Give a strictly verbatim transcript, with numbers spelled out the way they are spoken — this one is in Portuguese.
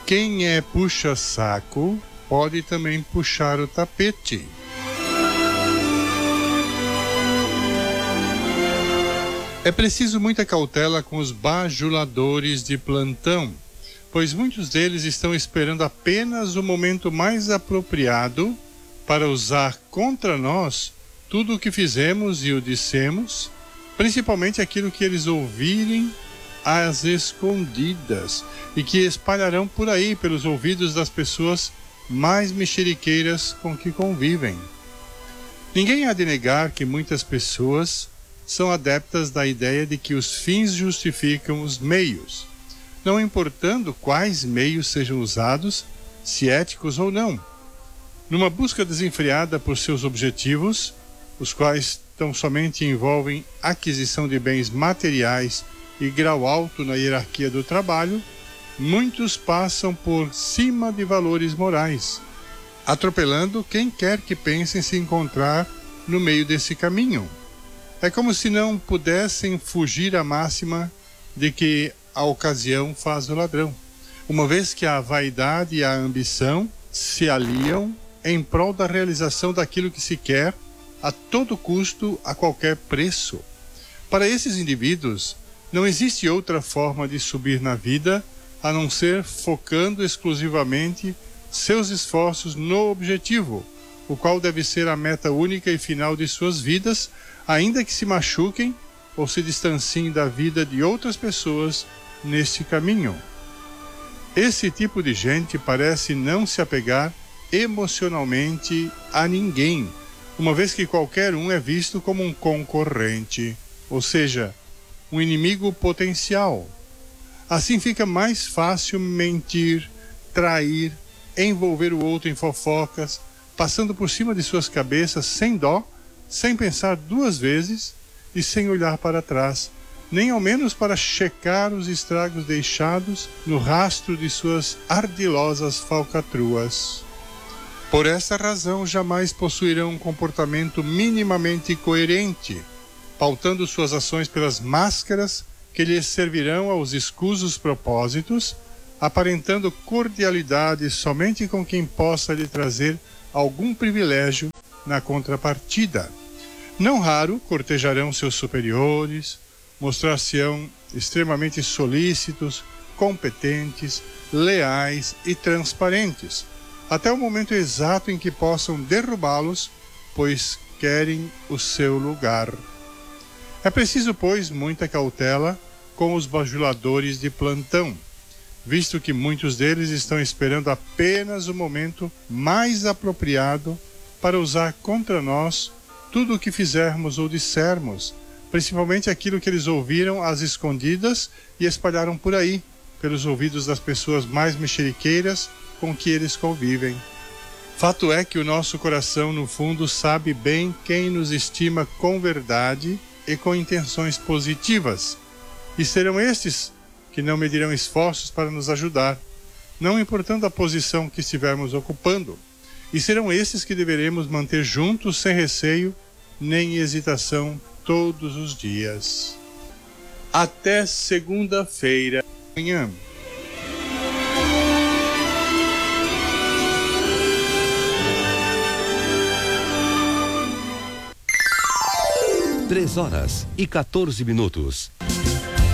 Quem é puxa-saco pode também puxar o tapete. É preciso muita cautela com os bajuladores de plantão, pois muitos deles estão esperando apenas o momento mais apropriado para usar contra nós tudo o que fizemos e o dissemos, principalmente aquilo que eles ouvirem às escondidas e que espalharão por aí pelos ouvidos das pessoas mais mexeriqueiras com que convivem. Ninguém há de negar que muitas pessoas são adeptas da ideia de que os fins justificam os meios, não importando quais meios sejam usados, se éticos ou não. Numa busca desenfreada por seus objetivos, os quais tão somente envolvem aquisição de bens materiais e grau alto na hierarquia do trabalho, muitos passam por cima de valores morais, atropelando quem quer que pense em se encontrar no meio desse caminho. É como se não pudessem fugir à máxima de que a ocasião faz o ladrão, uma vez que a vaidade e a ambição se aliam em prol da realização daquilo que se quer a todo custo, a qualquer preço. Para esses indivíduos, não existe outra forma de subir na vida a não ser focando exclusivamente seus esforços no objetivo, o qual deve ser a meta única e final de suas vidas, ainda que se machuquem ou se distanciem da vida de outras pessoas neste caminho. Esse tipo de gente parece não se apegar emocionalmente a ninguém, uma vez que qualquer um é visto como um concorrente, ou seja, um inimigo potencial. Assim fica mais fácil mentir, trair, envolver o outro em fofocas, passando por cima de suas cabeças sem dó, sem pensar duas vezes e sem olhar para trás, nem ao menos para checar os estragos deixados no rastro de suas ardilosas falcatruas. Por essa razão, jamais possuirão um comportamento minimamente coerente, pautando suas ações pelas máscaras que lhes servirão aos escusos propósitos, aparentando cordialidade somente com quem possa lhe trazer algum privilégio na contrapartida. Não raro cortejarão seus superiores, mostrar-se-ão extremamente solícitos, competentes, leais e transparentes, até o momento exato em que possam derrubá-los, pois querem o seu lugar. É preciso, pois, muita cautela com os bajuladores de plantão, visto que muitos deles estão esperando apenas o momento mais apropriado para usar contra nós tudo o que fizermos ou dissermos, principalmente aquilo que eles ouviram às escondidas e espalharam por aí, pelos ouvidos das pessoas mais mexeriqueiras com que eles convivem. Fato é que o nosso coração, no fundo, sabe bem quem nos estima com verdade e com intenções positivas, e serão estes que não medirão esforços para nos ajudar, não importando a posição que estivermos ocupando, e serão estes que deveremos manter juntos sem receio nem hesitação todos os dias. Até segunda-feira, amanhã. Três horas e quatorze minutos.